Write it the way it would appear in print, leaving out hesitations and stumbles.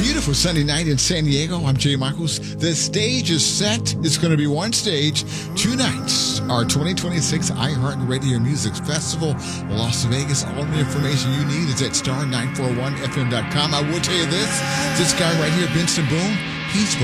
beautiful Sunday night in San Diego. I'm Jay Michaels. The stage is set. It's going to be one stage, 2 nights. Our 2026 iHeartRadio Music Festival, Las Vegas. All the information you need is at star941fm.com. I will tell you this guy right here, Benson Boone, he's